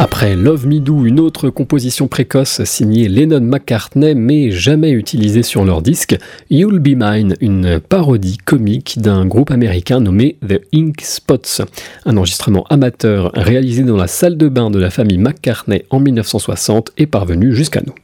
Après Love Me Do, une autre composition précoce signée Lennon-McCartney mais jamais utilisée sur leur disque, You'll Be Mine, une parodie comique d'un groupe américain nommé The Ink Spots. Un enregistrement amateur réalisé dans la salle de bain de la famille McCartney en 1960 est parvenu jusqu'à nous.